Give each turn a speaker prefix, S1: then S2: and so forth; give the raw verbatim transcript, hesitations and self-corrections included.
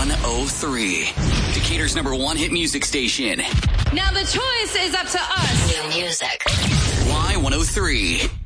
S1: one oh three. Decatur's number one hit music station.
S2: Now the choice is up to us.
S3: New music.
S1: Y one oh three.